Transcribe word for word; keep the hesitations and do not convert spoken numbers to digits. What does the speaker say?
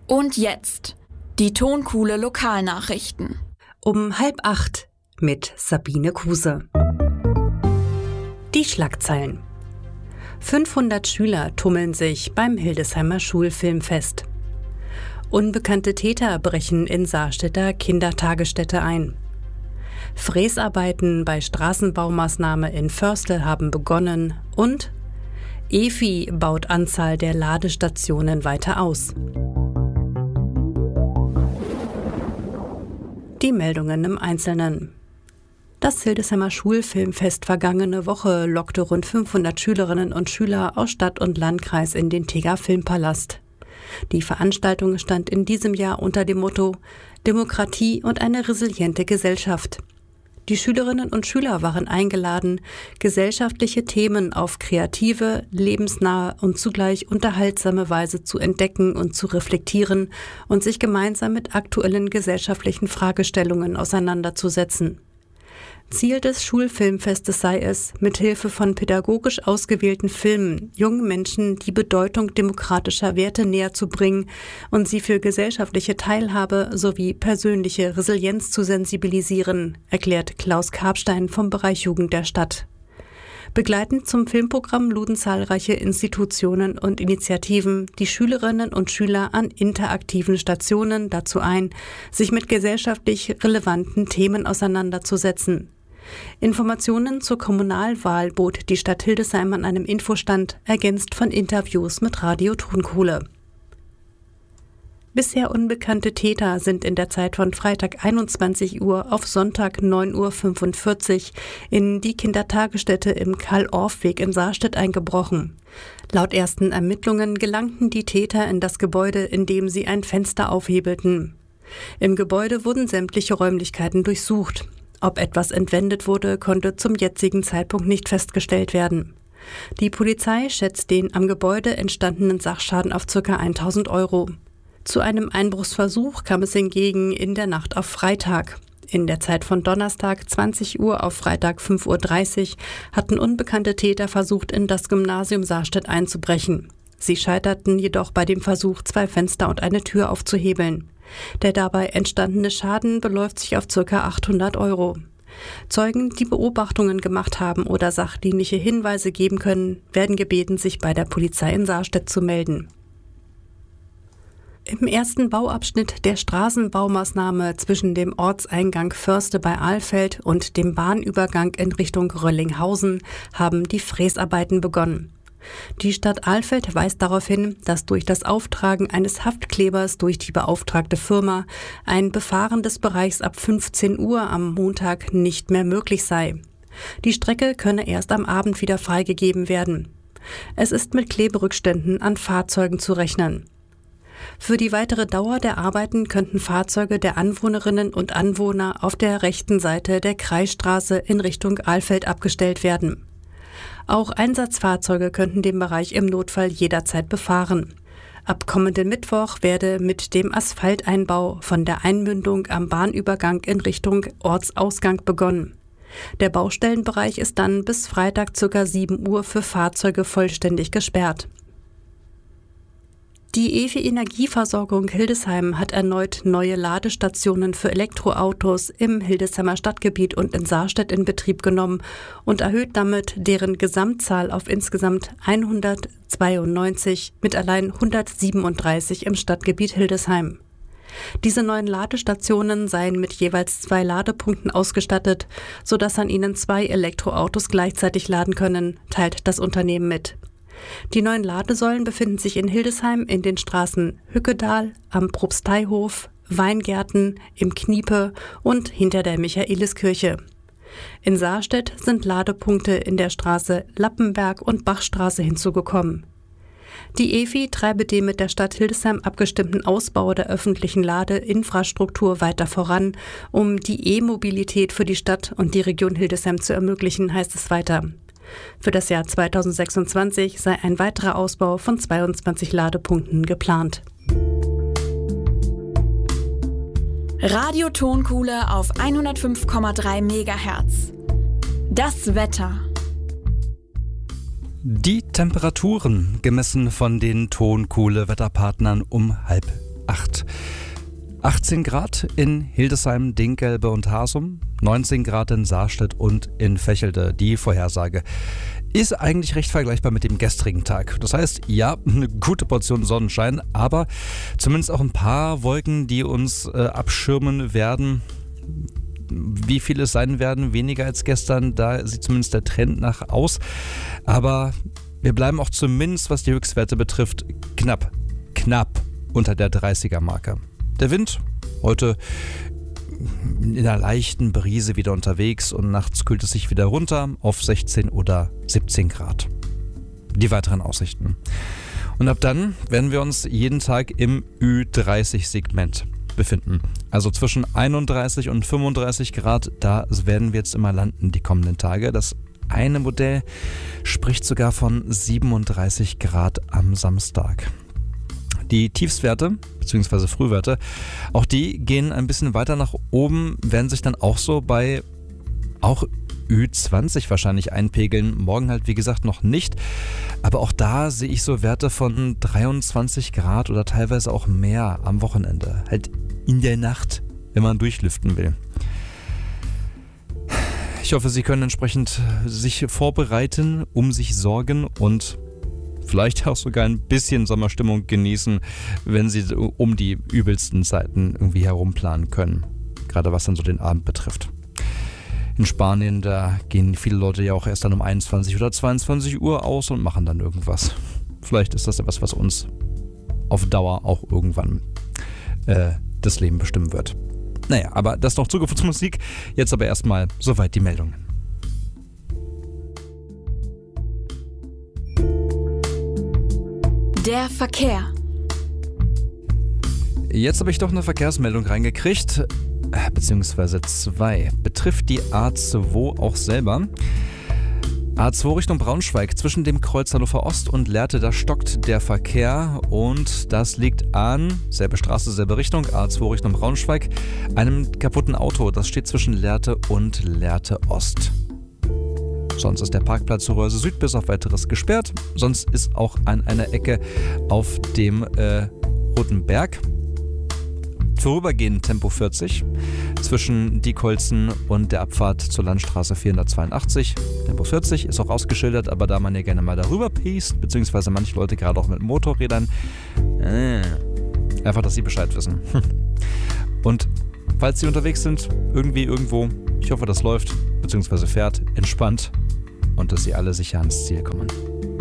Und jetzt die Tonkuhle Lokalnachrichten. Um halb acht mit Sabine Kuse. Die Schlagzeilen. fünfhundert Schüler tummeln sich beim Hildesheimer Schulfilmfest. Unbekannte Täter brechen in Saarstädter Kindertagesstätte ein. Fräsarbeiten bei Straßenbaumaßnahme in Förstel haben begonnen und E F I baut Anzahl der Ladestationen weiter aus. Die Meldungen im Einzelnen. Das Hildesheimer Schulfilmfest vergangene Woche lockte rund fünfhundert Schülerinnen und Schüler aus Stadt und Landkreis in den Teger Filmpalast. Die Veranstaltung stand in diesem Jahr unter dem Motto Demokratie und eine resiliente Gesellschaft. Die Schülerinnen und Schüler waren eingeladen, gesellschaftliche Themen auf kreative, lebensnahe und zugleich unterhaltsame Weise zu entdecken und zu reflektieren und sich gemeinsam mit aktuellen gesellschaftlichen Fragestellungen auseinanderzusetzen. Ziel des Schulfilmfestes sei es, mithilfe von pädagogisch ausgewählten Filmen jungen Menschen die Bedeutung demokratischer Werte näher zu bringen und sie für gesellschaftliche Teilhabe sowie persönliche Resilienz zu sensibilisieren, erklärt Klaus Karpstein vom Bereich Jugend der Stadt. Begleitend zum Filmprogramm luden zahlreiche Institutionen und Initiativen die Schülerinnen und Schüler an interaktiven Stationen dazu ein, sich mit gesellschaftlich relevanten Themen auseinanderzusetzen. Informationen zur Kommunalwahl bot die Stadt Hildesheim an einem Infostand, ergänzt von Interviews mit Radio Tonkuhle. Bisher unbekannte Täter sind in der Zeit von Freitag einundzwanzig Uhr auf Sonntag neun Uhr fünfundvierzig in die Kindertagesstätte im Karl-Orff-Weg in Saarstedt eingebrochen. Laut ersten Ermittlungen gelangten die Täter in das Gebäude, indem sie ein Fenster aufhebelten. Im Gebäude wurden sämtliche Räumlichkeiten durchsucht. Ob etwas entwendet wurde, konnte zum jetzigen Zeitpunkt nicht festgestellt werden. Die Polizei schätzt den am Gebäude entstandenen Sachschaden auf ca. tausend Euro. Zu einem Einbruchsversuch kam es hingegen in der Nacht auf Freitag. In der Zeit von Donnerstag zwanzig Uhr auf Freitag fünf Uhr dreißig hatten unbekannte Täter versucht, in das Gymnasium Saarstedt einzubrechen. Sie scheiterten jedoch bei dem Versuch, zwei Fenster und eine Tür aufzuhebeln. Der dabei entstandene Schaden beläuft sich auf ca. achthundert Euro. Zeugen, die Beobachtungen gemacht haben oder sachdienliche Hinweise geben können, werden gebeten, sich bei der Polizei in Saarstedt zu melden. Im ersten Bauabschnitt der Straßenbaumaßnahme zwischen dem Ortseingang Förste bei Alfeld und dem Bahnübergang in Richtung Röllinghausen haben die Fräsarbeiten begonnen. Die Stadt Alfeld weist darauf hin, dass durch das Auftragen eines Haftklebers durch die beauftragte Firma ein Befahren des Bereichs ab fünfzehn Uhr am Montag nicht mehr möglich sei. Die Strecke könne erst am Abend wieder freigegeben werden. Es ist mit Kleberückständen an Fahrzeugen zu rechnen. Für die weitere Dauer der Arbeiten könnten Fahrzeuge der Anwohnerinnen und Anwohner auf der rechten Seite der Kreisstraße in Richtung Alfeld abgestellt werden. Auch Einsatzfahrzeuge könnten den Bereich im Notfall jederzeit befahren. Ab kommenden Mittwoch werde mit dem Asphalteinbau von der Einmündung am Bahnübergang in Richtung Ortsausgang begonnen. Der Baustellenbereich ist dann bis Freitag ca. sieben Uhr für Fahrzeuge vollständig gesperrt. Die E F I Energieversorgung Hildesheim hat erneut neue Ladestationen für Elektroautos im Hildesheimer Stadtgebiet und in Saarstedt in Betrieb genommen und erhöht damit deren Gesamtzahl auf insgesamt hundertzweiundneunzig mit allein hundertsiebenunddreißig im Stadtgebiet Hildesheim. Diese neuen Ladestationen seien mit jeweils zwei Ladepunkten ausgestattet, sodass an ihnen zwei Elektroautos gleichzeitig laden können, teilt das Unternehmen mit. Die neuen Ladesäulen befinden sich in Hildesheim in den Straßen Hückedal, am Propsteihof, Weingärten, im Kniepe und hinter der Michaeliskirche. In Saarstedt sind Ladepunkte in der Straße Lappenberg und Bachstraße hinzugekommen. Die E F I treibe den mit der Stadt Hildesheim abgestimmten Ausbau der öffentlichen Ladeinfrastruktur weiter voran, um die E-Mobilität für die Stadt und die Region Hildesheim zu ermöglichen, heißt es weiter. Für das Jahr zweitausendsechsundzwanzig sei ein weiterer Ausbau von zweiundzwanzig Ladepunkten geplant. Radio Tonkuhle auf hundertfünf Komma drei Megahertz. Das Wetter. Die Temperaturen, gemessen von den Tonkuhle-Wetterpartnern um halb acht. achtzehn Grad in Hildesheim, Dinkgelbe und Hasum, neunzehn Grad in Saarstedt und in Vechelde. Die Vorhersage ist eigentlich recht vergleichbar mit dem gestrigen Tag. Das heißt, ja, eine gute Portion Sonnenschein, aber zumindest auch ein paar Wolken, die uns äh, abschirmen werden. Wie viele es sein werden, weniger als gestern, da sieht zumindest der Trend nach aus. Aber wir bleiben auch zumindest, was die Höchstwerte betrifft, knapp, knapp unter der dreißiger-Marke. Der Wind heute in einer leichten Brise wieder unterwegs und nachts kühlt es sich wieder runter auf sechzehn oder siebzehn Grad. Die weiteren Aussichten. Und ab dann werden wir uns jeden Tag im Ü dreißig-Segment befinden. Also zwischen einunddreißig und fünfunddreißig Grad, da werden wir jetzt immer landen die kommenden Tage. Das eine Modell spricht sogar von siebenunddreißig Grad am Samstag. Die Tiefstwerte bzw. Frühwerte, auch die gehen ein bisschen weiter nach oben, werden sich dann auch so bei auch Ü zwanzig wahrscheinlich einpegeln. Morgen halt wie gesagt noch nicht, aber auch da sehe ich so Werte von dreiundzwanzig Grad oder teilweise auch mehr am Wochenende. Halt in der Nacht, wenn man durchlüften will. Ich hoffe, Sie können entsprechend sich vorbereiten, um sich sorgen und vielleicht auch sogar ein bisschen Sommerstimmung genießen, wenn Sie um die übelsten Zeiten irgendwie herumplanen können. Gerade was dann so den Abend betrifft. In Spanien, da gehen viele Leute ja auch erst dann um einundzwanzig oder zweiundzwanzig Uhr aus und machen dann irgendwas. Vielleicht ist das etwas, was uns auf Dauer auch irgendwann äh, das Leben bestimmen wird. Naja, aber das noch Zukunftsmusik. Jetzt aber erstmal soweit die Meldungen. Der Verkehr. Jetzt habe ich doch eine Verkehrsmeldung reingekriegt, beziehungsweise zwei. Betrifft die A zwei auch selber. A zwei Richtung Braunschweig, zwischen dem Kreuz Hannover Ost und Lehrte, da stockt der Verkehr und das liegt an, selbe Straße, selbe Richtung, A zwei Richtung Braunschweig, einem kaputten Auto, das steht zwischen Lehrte und Lehrte Ost. Sonst ist der Parkplatz zur Röhrse Süd bis auf weiteres gesperrt. Sonst ist auch an einer Ecke auf dem äh, Roten Berg vorübergehend Tempo vierzig zwischen Diekholzen und der Abfahrt zur Landstraße vierhundertzweiundachtzig. Tempo vierzig ist auch ausgeschildert, aber da man ja gerne mal darüber piest, beziehungsweise manche Leute gerade auch mit Motorrädern, äh, einfach, dass sie Bescheid wissen. Und falls Sie unterwegs sind, irgendwie, irgendwo, ich hoffe, das läuft, beziehungsweise fährt, entspannt und dass Sie alle sicher ans Ziel kommen.